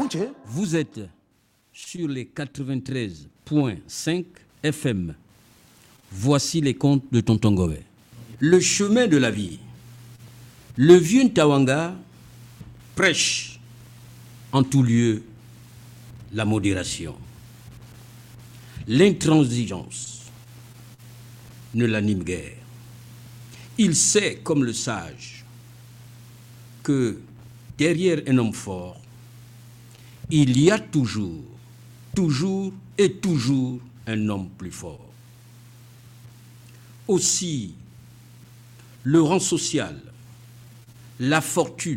Vous êtes sur les 93.5 FM. Voici les contes de Tonton Gové. Le chemin de la vie. Le vieux Ntawanga prêche en tout lieu la modération. L'intransigeance ne l'anime guère. Il sait, comme le sage, que derrière un homme fort, il y a toujours un homme plus fort. Aussi, le rang social, la fortune